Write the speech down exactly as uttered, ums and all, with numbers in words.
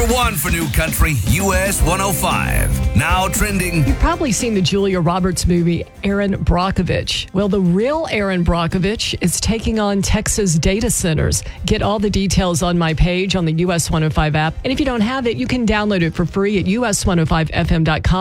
Number one for New Country, U S one oh five. Now trending. You've probably seen the Julia Roberts movie, Erin Brockovich. Well, the real Erin Brockovich is taking on Texas data centers. Get all the details on my page on the U S one oh five app. And if you don't have it, you can download it for free at U S one oh five F M dot com.